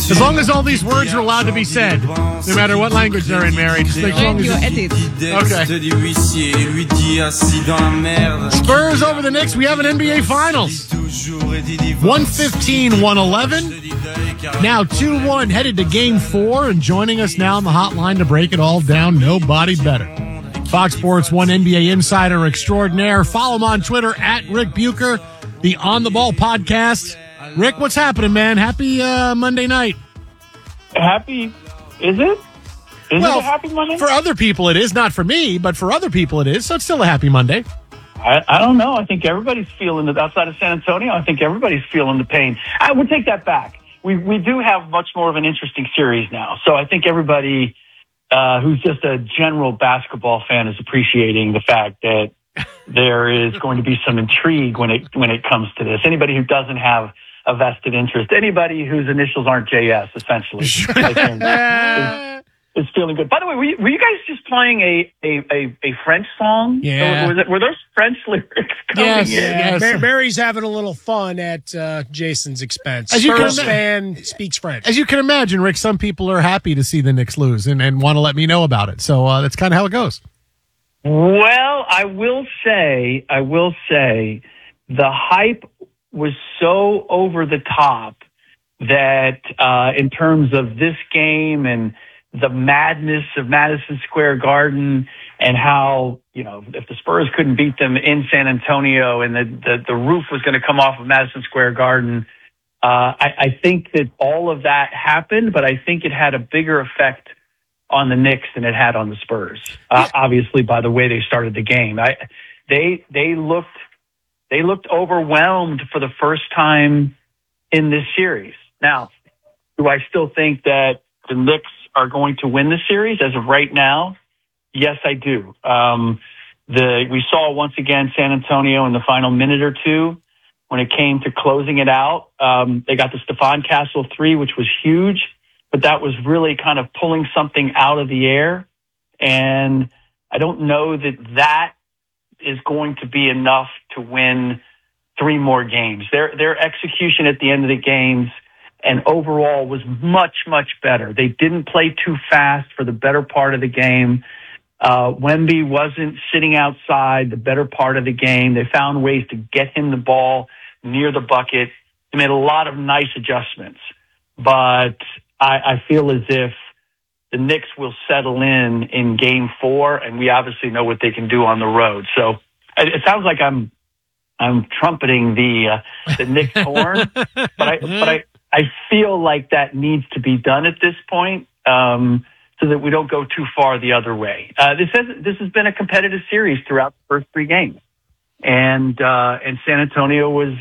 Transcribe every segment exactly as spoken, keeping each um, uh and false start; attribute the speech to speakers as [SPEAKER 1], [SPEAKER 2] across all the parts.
[SPEAKER 1] As long as all these words are allowed to be said, no matter what language they're in, Mary. Just as long as
[SPEAKER 2] edit.
[SPEAKER 1] Okay. Spurs over the Knicks. We have an N B A Finals. one fifteen, one eleven. Now two one headed to game four, and joining us now on the hotline to break it all down, nobody better. Fox Sports one N B A insider extraordinaire. Follow him on Twitter at Rick Bucher, the On the Ball podcast. Rick, what's happening, man? Happy uh, Monday night.
[SPEAKER 3] Happy, is it? Is
[SPEAKER 1] well,
[SPEAKER 3] it a happy Monday?
[SPEAKER 1] For other people it is, not for me, but for other people it is, so it's still a happy Monday.
[SPEAKER 3] I, I don't know. I think everybody's feeling it outside of San Antonio. I think everybody's feeling the pain. I would take that back. We we do have much more of an interesting series now, so I think everybody uh, who's just a general basketball fan is appreciating the fact that there is going to be some intrigue when it when it comes to this. Anybody who doesn't have a vested interest, anybody whose initials aren't J S, essentially, I think, is, is feeling good. By the way, were you, were you guys just playing a, a, a, a French song?
[SPEAKER 1] Yeah.
[SPEAKER 3] Or was it, were those French lyrics coming
[SPEAKER 1] Yes,
[SPEAKER 3] in?
[SPEAKER 1] yes.
[SPEAKER 4] Mar- Mary's having a little fun at uh, Jason's expense.
[SPEAKER 1] As you
[SPEAKER 4] Spurs
[SPEAKER 1] can-
[SPEAKER 4] fan speaks French.
[SPEAKER 1] As you can imagine, Rick, some people are happy to see the Knicks lose and, and want to let me know about it. So uh, that's kind of how it goes.
[SPEAKER 3] Well, I will say, I will say, the hype was so over the top that uh, in terms of this game and the madness of Madison Square Garden and how, you know, if the Spurs couldn't beat them in San Antonio and the, the, the roof was going to come off of Madison Square Garden, uh, I, I think that all of that happened, but I think it had a bigger effect on the Knicks than it had on the Spurs, uh, obviously by the way they started the game. I, they, they looked, they looked overwhelmed for the first time in this series. Now, do I still think that the Knicks are going to win the series as of right now? Yes, I do. Um, the, we saw once again San Antonio in the final minute or two when it came to closing it out. Um, they got the Stephon Castle three, which was huge, but that was really kind of pulling something out of the air. And I don't know that that is going to be enough to win three more games. Their, their execution at the end of the games and overall was much, much better. They didn't play too fast for the better part of the game. Uh, Wemby wasn't sitting outside the better part of the game. They found ways to get him the ball near the bucket. They made a lot of nice adjustments, but I, I feel as if the Knicks will settle in in game four, and we obviously know what they can do on the road. So it, it sounds like I'm, I'm trumpeting the, uh, the Knicks horn, but I, but I, I feel like that needs to be done at this point, um, so that we don't go too far the other way. Uh, this has this has been a competitive series throughout the first three games, and uh, and San Antonio was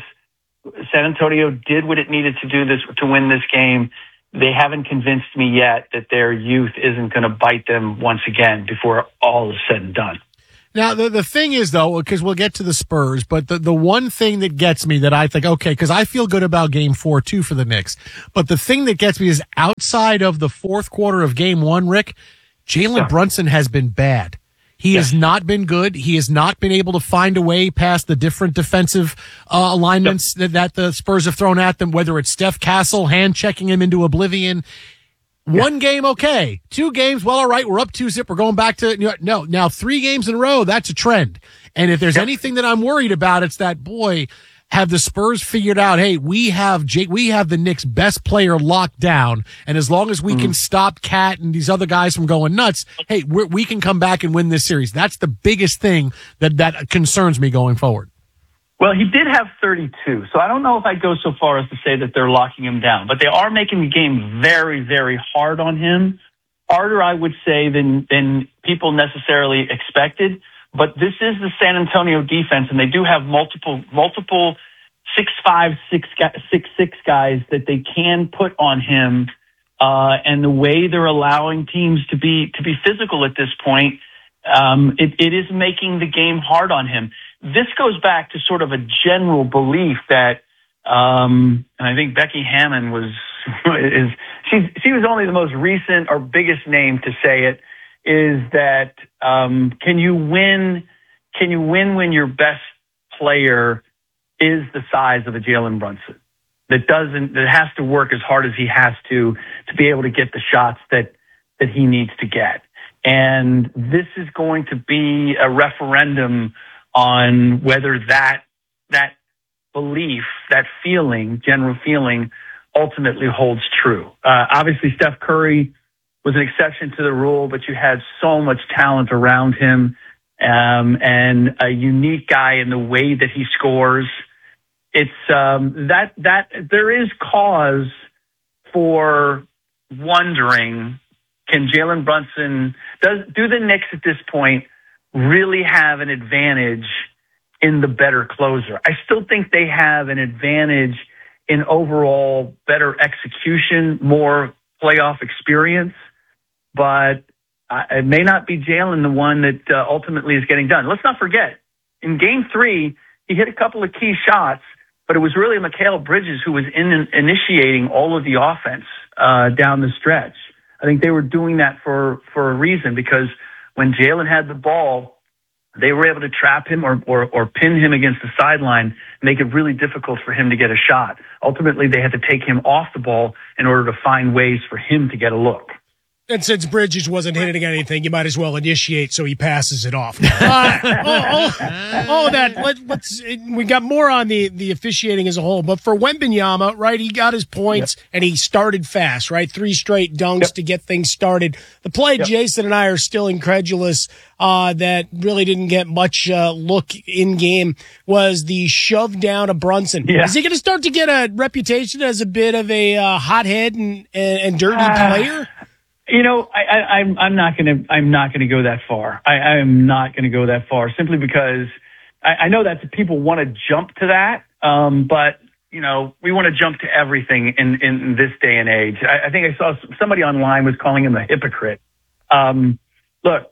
[SPEAKER 3] San Antonio did what it needed to do this to win this game. They haven't convinced me yet that their youth isn't going to bite them once again before all is said and done.
[SPEAKER 1] Now, the, the thing is, though, because we'll get to the Spurs, but the, the one thing that gets me that I think, okay, because I feel good about game four, too, for the Knicks. But the thing that gets me is outside of the fourth quarter of game one, Rick, Jalen yeah. Brunson has been bad. He yes. has not been good. He has not been able to find a way past the different defensive uh, alignments yep. that, that the Spurs have thrown at them, whether it's Steph Castle hand-checking him into oblivion. One game, okay. Two games, well, all right, we're up two zip. We're going back to, no, now three games in a row, that's a trend. And if there's yep. anything that I'm worried about, it's that, boy, have the Spurs figured out, hey, we have Jake, we have the Knicks' best player locked down. And as long as we mm-hmm. can stop Cat and these other guys from going nuts, hey, we're, we can come back and win this series. That's the biggest thing that, that concerns me going forward.
[SPEAKER 3] Well, he did have thirty-two, so I don't know if I'd go so far as to say that they're locking him down, but they are making the game very, very hard on him. Harder, I would say, than, than people necessarily expected, but this is the San Antonio defense, and they do have multiple, multiple six five, six six six guys that they can put on him, uh, and the way they're allowing teams to be, to be physical at this point, um, it, it is making the game hard on him. This goes back to sort of a general belief that, um, and I think Becky Hammon was, is, she, she was only the most recent or biggest name to say it, is that, um, can you win, can you win when your best player is the size of a Jalen Brunson? that doesn't, that has to work as hard as he has to, to be able to get the shots that, that he needs to get. And this is going to be a referendum on whether that, that belief, that feeling, general feeling, ultimately holds true. Uh, obviously, Steph Curry was an exception to the rule, but you had so much talent around him, um, and a unique guy in the way that he scores. It's um, that that there is cause for wondering: can Jalen Brunson does do the Knicks at this point really have an advantage in the better closer? I still think they have an advantage in overall better execution, more playoff experience, but uh, it may not be Jalen the one that uh, ultimately is getting done. Let's not forget, in game three, he hit a couple of key shots, but it was really Mikal Bridges who was in, initiating all of the offense uh, down the stretch. I think they were doing that for, for a reason, because when Jalen had the ball, they were able to trap him or, or, or pin him against the sideline, make it really difficult for him to get a shot. Ultimately, they had to take him off the ball in order to find ways for him to get a look.
[SPEAKER 4] And since Bridges wasn't hitting anything, you might as well initiate so he passes it off. Uh, all, all, all that. Let, let's. We got more on the, the officiating as a whole, but for Wembanyama, right? He got his points yep. and he started fast, right? Three straight dunks yep. to get things started. The play, yep. Jason and I are still incredulous uh, that really didn't get much uh, look in game, was the shove down of Brunson. Yeah. Is he going to start to get a reputation as a bit of a uh, hothead and, and, and dirty uh, player?
[SPEAKER 3] You know, I, I, I'm I'm not gonna I'm not gonna go that far. I, I am not gonna go that far simply because I, I know that people want to jump to that, um, but you know we want to jump to everything in, in this day and age. I, I think I saw somebody online was calling him a hypocrite. Um, look,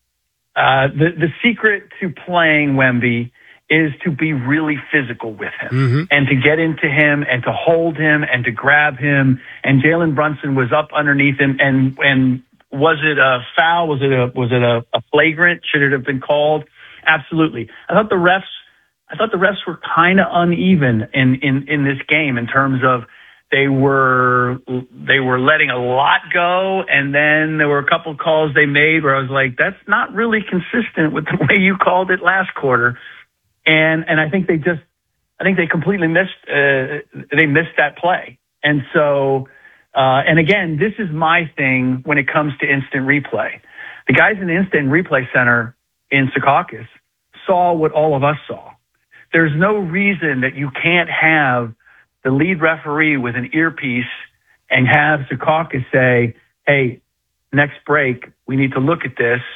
[SPEAKER 3] uh, the the secret to playing Wemby is to be really physical with him mm-hmm. and to get into him and to hold him and to grab him. And Jalen Brunson was up underneath him. And, and was it a foul? Was it a, was it a, a flagrant? Should it have been called? Absolutely. I thought the refs, I thought the refs were kind of uneven in, in, in this game in terms of they were, they were letting a lot go. And then there were a couple of calls they made where I was like, that's not really consistent with the way you called it last quarter. And, and I think they just, I think they completely missed, uh, they missed that play. And so, uh, and again, this is my thing when it comes to instant replay. The guys in the instant replay center in Secaucus saw what all of us saw. There's no reason that you can't have the lead referee with an earpiece and have Secaucus say, hey, next break, we need to look at this.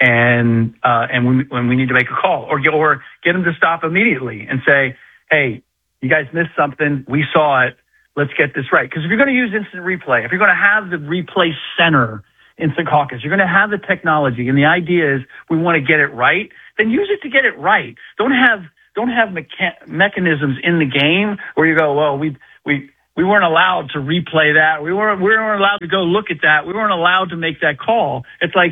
[SPEAKER 3] And, uh, and we, when we need to make a call or, or get them to stop immediately and say, hey, you guys missed something. We saw it. Let's get this right. Because if you're going to use instant replay, if you're going to have the replay center in Secaucus, you're going to have the technology. And the idea is we want to get it right. Then use it to get it right. Don't have, don't have mecha- mechanisms in the game where you go, well, we, we, we weren't allowed to replay that. We weren't, we weren't allowed to go look at that. We weren't allowed to make that call. It's like,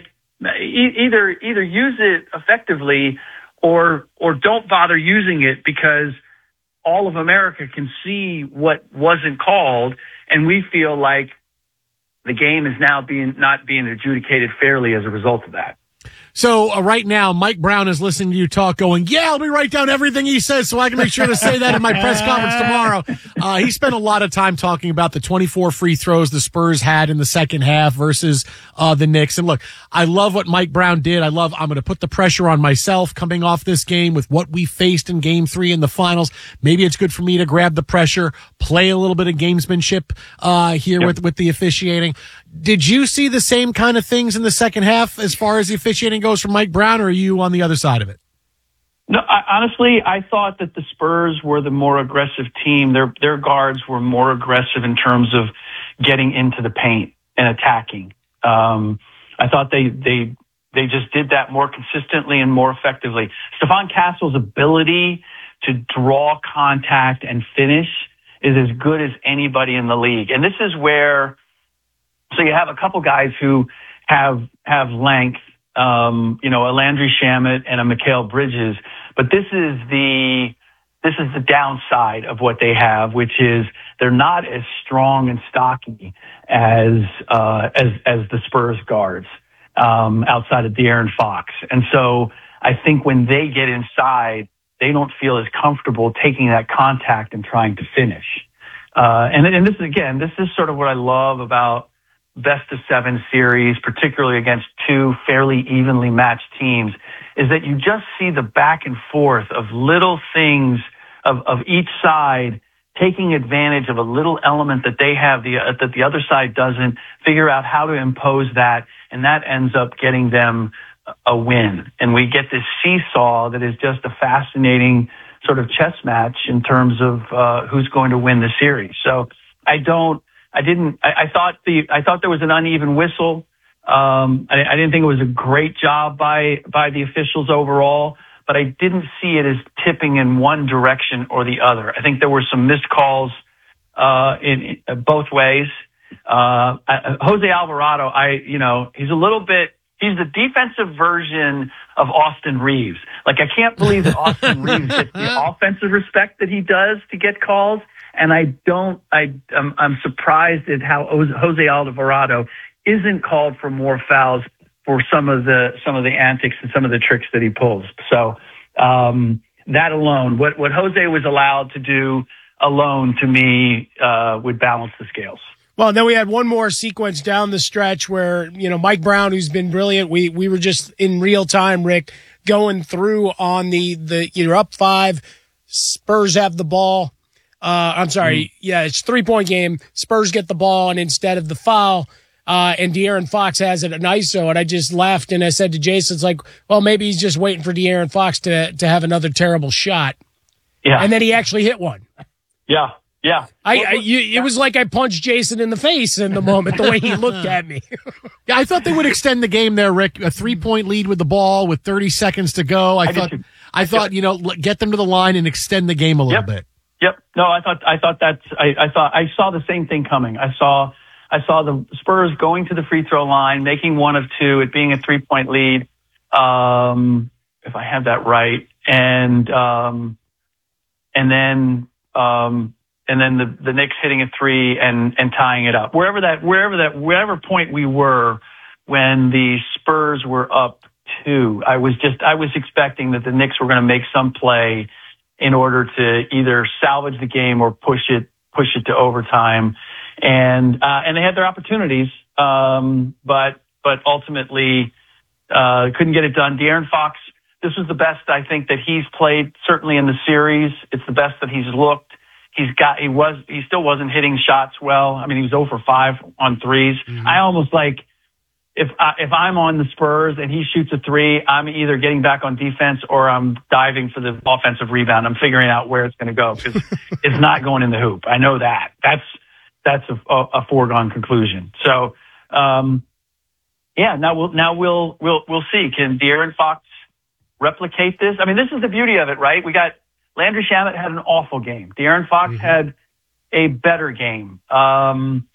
[SPEAKER 3] Either either use it effectively or or don't bother using it because all of America can see what wasn't called, and we feel like the game is now being not being adjudicated fairly as a result of that.
[SPEAKER 1] So uh, right now, Mike Brown is listening to you talk going, yeah, let me write down everything he says so I can make sure to say that in my press conference tomorrow. Uh, he spent a lot of time talking about the twenty-four free throws the Spurs had in the second half versus uh, the Knicks. And look, I love what Mike Brown did. I love, I'm going to put the pressure on myself coming off this game with what we faced in game three in the finals. Maybe it's good for me to grab the pressure, play a little bit of gamesmanship uh, here yep. with, with the officiating. Did you see the same kind of things in the second half as far as the officiating goes from Mike Brown, or are you on the other side of it?
[SPEAKER 3] No, I, honestly, I thought that the Spurs were the more aggressive team. Their their guards were more aggressive in terms of getting into the paint and attacking. Um, I thought they they they just did that more consistently and more effectively. Stephon Castle's ability to draw contact and finish is as good as anybody in the league, and this is where. So you have a couple guys who have have length, um, you know, a Landry Shamet and a Mikal Bridges, but this is the this is the downside of what they have, which is they're not as strong and stocky as uh, as as the Spurs guards um, outside of De'Aaron Fox. And so I think when they get inside, they don't feel as comfortable taking that contact and trying to finish. Uh, and, and this is, again, this is sort of what I love about best of seven series, particularly against two fairly evenly matched teams, is that you just see the back and forth of little things of, of each side taking advantage of a little element that they have the, uh, that the other side doesn't, figure out how to impose that, and that ends up getting them a win. And we get this seesaw that is just a fascinating sort of chess match in terms of uh, who's going to win the series. So I don't, I didn't, I, I thought the, I thought there was an uneven whistle. Um, I, I didn't think it was a great job by, by the officials overall, but I didn't see it as tipping in one direction or the other. I think there were some missed calls, uh, in, in both ways. Uh, I, Jose Alvarado, I, you know, he's a little bit, he's the defensive version of Austin Reeves. Like, I can't believe that Austin Reeves gets the offensive respect that he does to get calls. And I don't, I, I'm, I'm surprised at how Jose Alvarado isn't called for more fouls for some of the, some of the antics and some of the tricks that he pulls. So, um, that alone, what, what Jose was allowed to do alone, to me, uh, would balance the scales.
[SPEAKER 4] Well, then we had one more sequence down the stretch where, you know, Mike Brown, who's been brilliant. We, we were just in real time, Rick, going through on the, the, you're up five, Spurs have the ball. Uh, I'm sorry. Mm. Yeah, it's three point game. Spurs get the ball, and instead of the foul, uh, and De'Aaron Fox has it an I S O, and I just laughed and I said to Jason, it's like, well, maybe he's just waiting for De'Aaron Fox to, to have another terrible shot.
[SPEAKER 3] Yeah.
[SPEAKER 4] And then he actually hit one.
[SPEAKER 3] Yeah. Yeah.
[SPEAKER 4] I, I you, it was like I punched Jason in the face in the moment, the way he looked at me.
[SPEAKER 1] Yeah, I thought they would extend the game there, Rick. A three-point lead with the ball with thirty seconds to go. I, I thought, I thought, yep. you know, get them to the line and extend the game a little
[SPEAKER 3] yep.
[SPEAKER 1] bit.
[SPEAKER 3] Yep. No, I thought, I thought that's, I, I thought, I saw the same thing coming. I saw, I saw the Spurs going to the free throw line, making one of two, it being a three-point lead. Um, if I have that right. And, um, and then, um, and then the, the Knicks hitting a three and, and tying it up. Wherever that, wherever that, wherever point we were when the Spurs were up two, I was just, I was expecting that the Knicks were going to make some play in order to either salvage the game or push it, push it to overtime. And, uh, and they had their opportunities. Um, but, but ultimately, uh, couldn't get it done. De'Aaron Fox, this was the best I think that he's played, certainly in the series. It's the best that he's looked. He's got, he was, he still wasn't hitting shots well. I mean, he was zero for five on threes. Mm-hmm. I almost like, if I, if I'm on the Spurs and he shoots a three, I'm either getting back on defense or I'm diving for the offensive rebound. I'm figuring out where it's going to go because it's not going in the hoop. I know that. That's, that's a, a foregone conclusion. So, um, yeah, now we'll, now we'll, we'll, we'll see. Can De'Aaron Fox replicate this? I mean, this is the beauty of it, right? We got, Landry Shamet had an awful game. De'Aaron Fox mm-hmm. had a better game. Um,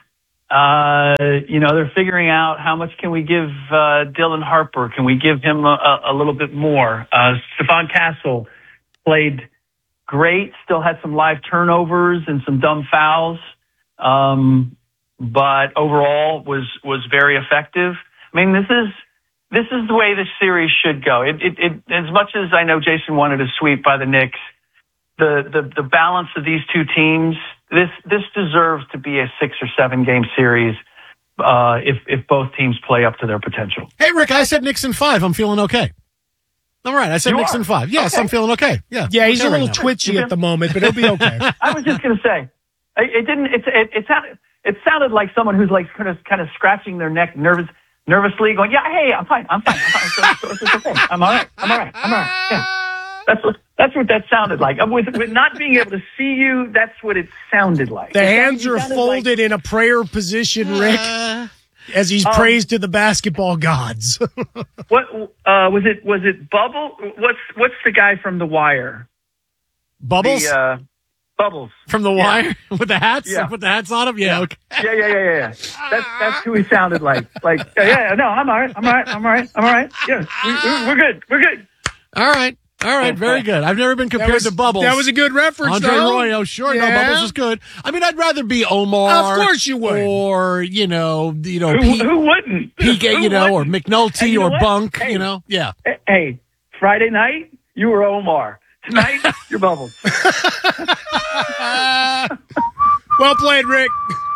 [SPEAKER 3] uh, you know, they're figuring out how much can we give uh, Dylan Harper? Can we give him a, a little bit more? Uh, Stephon Castle played great, still had some live turnovers and some dumb fouls, um, but overall was was very effective. I mean, this is this is the way this series should go. It, it, it as much as I know Jason wanted a sweep by the Knicks, the the the balance of these two teams, this this deserves to be a six or seven game series uh, if if both teams play up to their potential.
[SPEAKER 1] Hey, Rick, I said Knicks in five. I'm feeling okay. All right, I said you Knicks
[SPEAKER 3] are.
[SPEAKER 1] in five. Yes, okay. I'm feeling okay. Yeah,
[SPEAKER 4] yeah, he's
[SPEAKER 1] okay
[SPEAKER 4] a little
[SPEAKER 1] right
[SPEAKER 4] twitchy at the moment, but he'll be okay.
[SPEAKER 3] I was just going to say, it didn't. It, it it sounded it sounded like someone who's like kind of kind of scratching their neck, nervous. Nervously going, yeah, hey, I'm fine, I'm fine, I'm fine. So, so, so, so, I'm all right, I'm all right, I'm all right. Yeah. That's what that's what that sounded like. With, with not being able to see you, that's what it sounded like.
[SPEAKER 4] The
[SPEAKER 3] it
[SPEAKER 4] hands
[SPEAKER 3] sounded,
[SPEAKER 4] are folded like, in a prayer position, Rick, uh, as he's um, praised to the basketball gods.
[SPEAKER 3] What uh, was it? Was it Bubble? What's what's the guy from The Wire?
[SPEAKER 1] Bubbles.
[SPEAKER 3] The, uh, Bubbles
[SPEAKER 1] from The
[SPEAKER 3] yeah.
[SPEAKER 1] Wire with the hats.
[SPEAKER 3] Yeah.
[SPEAKER 1] Put the hats on him. Yeah. Okay.
[SPEAKER 3] Yeah, yeah, yeah, yeah. yeah. That's that's who he sounded like. Like, yeah, yeah. No, I'm all right. I'm all right. I'm all right. I'm all right. Yeah, we, we're good. We're good.
[SPEAKER 1] All right. All right, very good. I've never been compared
[SPEAKER 4] was,
[SPEAKER 1] to Bubbles.
[SPEAKER 4] That was a good reference,
[SPEAKER 1] Andre
[SPEAKER 4] though.
[SPEAKER 1] Arroyo, sure.
[SPEAKER 4] Yeah.
[SPEAKER 1] No, Bubbles was good. I mean, I'd rather be Omar.
[SPEAKER 4] Of course you would.
[SPEAKER 1] Or, you know, you know,
[SPEAKER 3] Who,
[SPEAKER 1] Pete,
[SPEAKER 3] who wouldn't?
[SPEAKER 1] Pete,
[SPEAKER 3] Who
[SPEAKER 1] you know, or
[SPEAKER 3] wouldn't?
[SPEAKER 1] McNulty
[SPEAKER 3] And you know
[SPEAKER 1] or
[SPEAKER 3] what?
[SPEAKER 1] Bunk,
[SPEAKER 3] Hey.
[SPEAKER 1] you know. Yeah.
[SPEAKER 3] Hey, Friday night, you were Omar. Tonight, you're Bubbles.
[SPEAKER 4] Well played, Rick.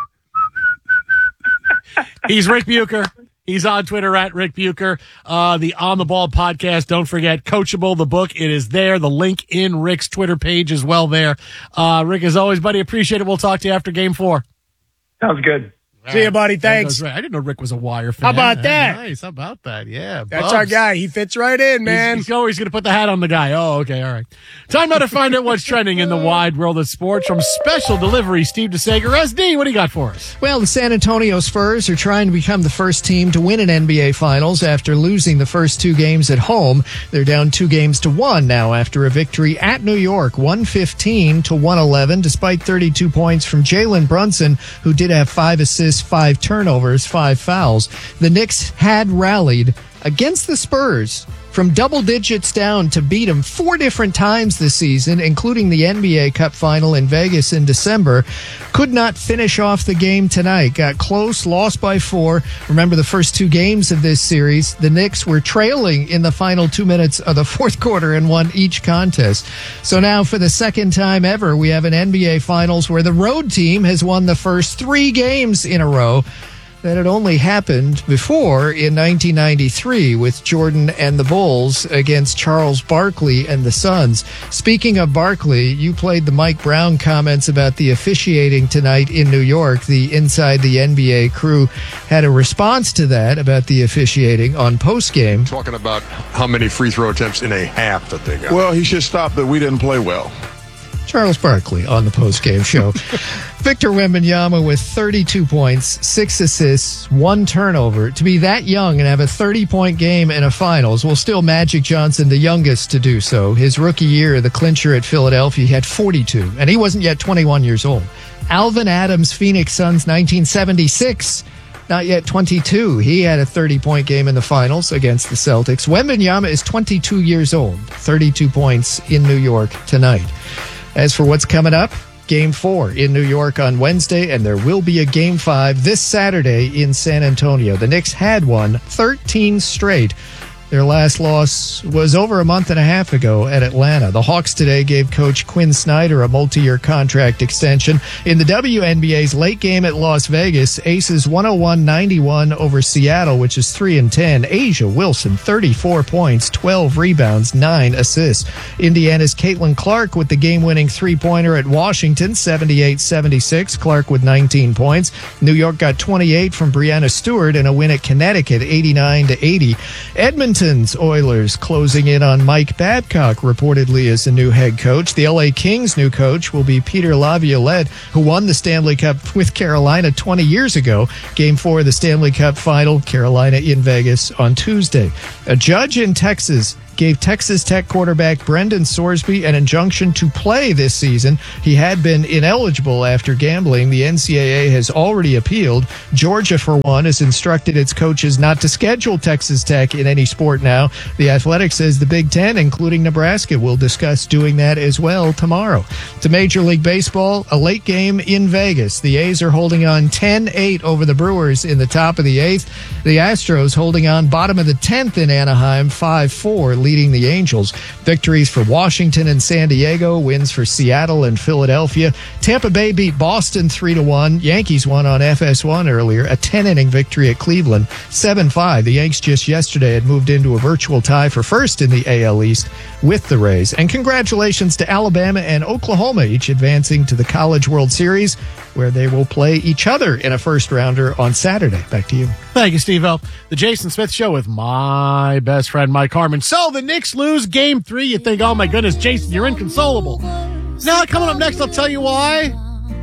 [SPEAKER 1] He's Rick Bucher. He's on Twitter at Rick Bucher. Uh, the On the Ball podcast. Don't forget Coachable, the book. It is there. The link in Rick's Twitter page as well there. Uh, Rick, as always, buddy, appreciate it. We'll talk to you after game four.
[SPEAKER 3] Sounds good.
[SPEAKER 4] See you, buddy.
[SPEAKER 1] That
[SPEAKER 4] Thanks.
[SPEAKER 1] goes right. I didn't know Rick was a Wire fan.
[SPEAKER 4] How about that?
[SPEAKER 1] Nice. How about that? Yeah.
[SPEAKER 4] That's
[SPEAKER 1] Bubs.
[SPEAKER 4] our guy. He fits right in, man.
[SPEAKER 1] He's, he's always going to put the hat on the guy. Oh, okay. All right. Time now to find out what's trending in the wide world of sports from Special Delivery, Steve DeSager. S D, what do you got for us?
[SPEAKER 2] Well, the San Antonio Spurs are trying to become the first team to win an N B A Finals after losing the first two games at home. They're down two games to one now after a victory at New York, one fifteen to one eleven, despite thirty-two points from Jalen Brunson, who did have five assists, five turnovers, five fouls. The Knicks had rallied against the Spurs from double digits down to beat them four different times this season, including the N B A Cup final in Vegas in December. Could not finish off the game tonight. Got close, lost by four. Remember the first two games of this series, the Knicks were trailing in the final two minutes of the fourth quarter and won each contest. So now for the second time ever, we have an N B A Finals where the road team has won the first three games in a row. That had only happened before in nineteen ninety-three with Jordan and the Bulls against Charles Barkley and the Suns. Speaking of Barkley, you played the Mike Brown comments about the officiating tonight in New York. The Inside the N B A crew had a response to that about the officiating on postgame.
[SPEAKER 5] Talking about how many free throw attempts in a half that they got.
[SPEAKER 6] Well, he should stop that we didn't play well.
[SPEAKER 2] Charles Barkley on the postgame show. Victor Wembanyama with thirty-two points, six assists, one turnover. To be that young and have a thirty-point game in a finals, well, still Magic Johnson, the youngest to do so. His rookie year, the clincher at Philadelphia, he had forty-two, and he wasn't yet twenty-one years old. Alvin Adams, Phoenix Suns, nineteen seventy-six. Not yet twenty-two. He had a thirty-point game in the finals against the Celtics. Wembanyama is twenty-two years old, thirty-two points in New York tonight. As for what's coming up, Game four in New York on Wednesday, and there will be a Game five this Saturday in San Antonio. The Knicks had won thirteen straight. Their last loss was over a month and a half ago at Atlanta. The Hawks today gave coach Quinn Snyder a multi-year contract extension. In the W N B A's late game at Las Vegas, Aces one oh one ninety-one over Seattle, which is three and ten. Asia Wilson, thirty-four points, twelve rebounds, nine assists. Indiana's Caitlin Clark with the game-winning three-pointer at Washington, seventy-eight seventy-six. Clark with nineteen points. New York got twenty-eight from Breanna Stewart in a win at Connecticut, eighty-nine to eighty. Edmonton Oilers closing in on Mike Babcock, reportedly as the new head coach. The L A Kings' new coach will be Peter Laviolette, who won the Stanley Cup with Carolina twenty years ago. Game four of the Stanley Cup final, Carolina in Vegas on Tuesday. A judge in Texas gave Texas Tech quarterback Brendan Sorsby an injunction to play this season. He had been ineligible after gambling. The N C double A has already appealed. Georgia, for one, has instructed its coaches not to schedule Texas Tech in any sport now. The Athletic says the Big Ten, including Nebraska, will discuss doing that as well tomorrow. To Major League Baseball, a late game in Vegas. The A's are holding on ten eight over the Brewers in the top of the eighth. The Astros holding on bottom of the tenth in Anaheim, five four, leading the Angels. Victories for Washington and San Diego, wins for Seattle and Philadelphia. Tampa Bay beat Boston three to one. Yankees won on F S one earlier, a ten-inning victory at Cleveland, seven five. The Yanks just yesterday had moved into a virtual tie for first in the A L East with the Rays. And congratulations to Alabama and Oklahoma, each advancing to the College World Series, where they will play each other in a first-rounder on Saturday. Back to you.
[SPEAKER 1] Thank you, Steve-O. The Jason Smith Show with my best friend, Mike Harmon. So the Knicks lose game three. You think, oh, my goodness, Jason, you're inconsolable. Now, coming up next, I'll tell you why.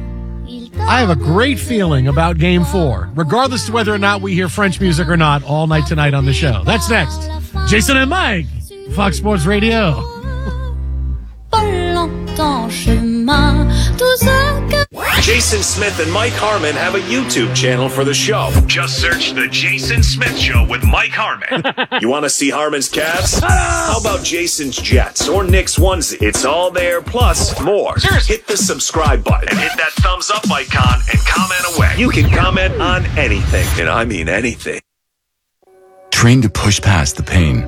[SPEAKER 1] I have a great feeling about game four, regardless of whether or not we hear French music or not, all night tonight on the show. That's next. Jason and Mike, Fox Sports Radio.
[SPEAKER 7] Jason Smith and Mike Harmon have a YouTube channel for the show. Just search The Jason Smith Show with Mike Harmon. You want to see Harmon's Cavs? How about Jason's Jets or Nick's onesie? It's all there, plus more. Hit the subscribe button and hit that thumbs up icon and comment away. You can comment on anything, and I mean anything.
[SPEAKER 8] Trained to push past the pain.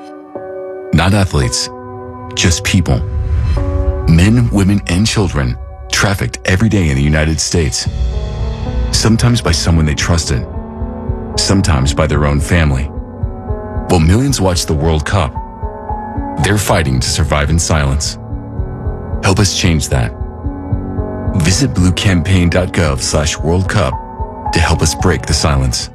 [SPEAKER 8] Not athletes, just people. Men, women, and children trafficked every day in the United States. Sometimes by someone they trusted, sometimes by their own family. While millions watch the World Cup, they're fighting to survive in silence. Help us change that. Visit bluecampaign.gov slash World Cup to help us break the silence.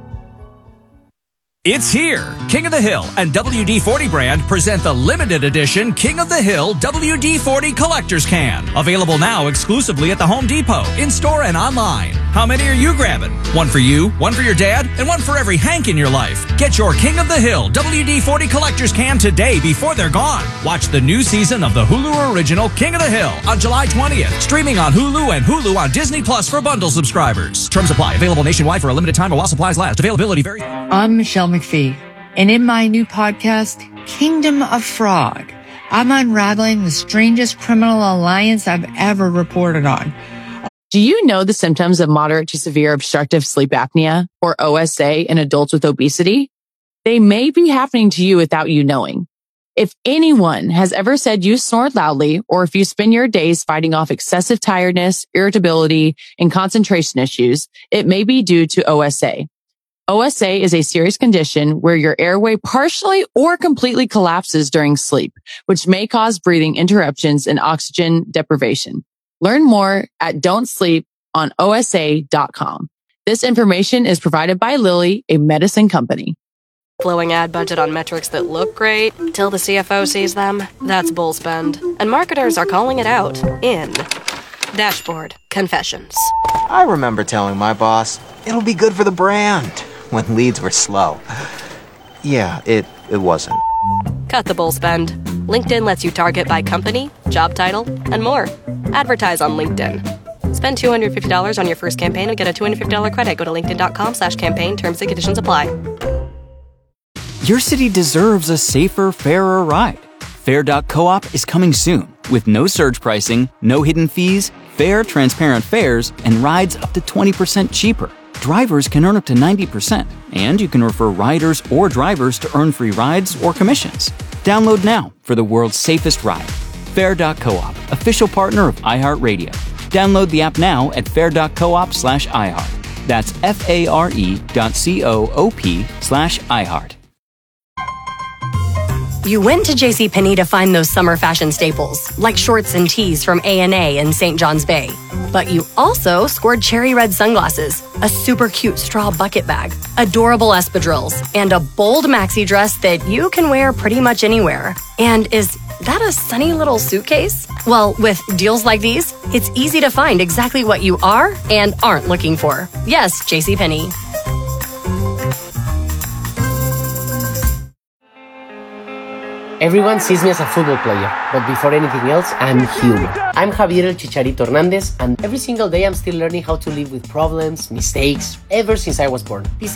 [SPEAKER 9] It's here. King of the Hill and W D forty brand present the limited edition King of the Hill W D forty Collector's Can. Available now exclusively at the Home Depot, in-store and online. How many are you grabbing? One for you, one for your dad, and one for every Hank in your life. Get your King of the Hill W D forty Collector's Can today before they're gone. Watch the new season of the Hulu original King of the Hill on July twentieth. Streaming on Hulu and Hulu on Disney Plus for bundle subscribers. Terms apply. Available nationwide for a limited time while supplies last. Availability varies.
[SPEAKER 10] I'm Michelle McPhee, and in my new podcast, Kingdom of Frog, I'm unraveling the strangest criminal alliance I've ever reported on.
[SPEAKER 11] Do you know the symptoms of moderate to severe obstructive sleep apnea, or O S A, in adults with obesity? They may be happening to you without you knowing. If anyone has ever said you snore loudly, or if you spend your days fighting off excessive tiredness, irritability, and concentration issues, it may be due to O S A. O S A is a serious condition where your airway partially or completely collapses during sleep, which may cause breathing interruptions and oxygen deprivation. Learn more at don't sleep on O S A dot com. This information is provided by Lilly, a medicine company.
[SPEAKER 12] Blowing ad budget on metrics that look great till the C F O sees them? That's bull spend. And marketers are calling it out in Dashboard Confessions.
[SPEAKER 13] I remember telling my boss, it'll be good for the brand, when leads were slow. Yeah, it, it wasn't.
[SPEAKER 12] Cut the bull spend. LinkedIn lets you target by company, job title, and more. Advertise on LinkedIn. Spend two hundred fifty dollars on your first campaign and get a two hundred fifty dollars credit. Go to linkedin.com slash campaign. Terms and conditions apply.
[SPEAKER 14] Your city deserves a safer, fairer ride. Fair dot coop is coming soon with no surge pricing, no hidden fees, fair, transparent fares, and rides up to twenty percent cheaper. Drivers can earn up to ninety percent, and you can refer riders or drivers to earn free rides or commissions. Download now for the world's safest ride. Fair dot coop, official partner of iHeartRadio. Download the app now at fair dot coop slash iHeart. That's F-A-R-E dot C-O-O-P slash iHeart.
[SPEAKER 15] You went to JCPenney to find those summer fashion staples, like shorts and tees from A and A in Saint John's Bay. But you also scored cherry red sunglasses, a super cute straw bucket bag, adorable espadrilles, and a bold maxi dress that you can wear pretty much anywhere. And is that a sunny little suitcase? Well, with deals like these, it's easy to find exactly what you are and aren't looking for. Yes, JCPenney.
[SPEAKER 16] Everyone sees me as a football player, but before anything else, I'm human. I'm Javier El Chicharito Hernandez, and every single day I'm still learning how to live with problems, mistakes, ever since I was born. Peace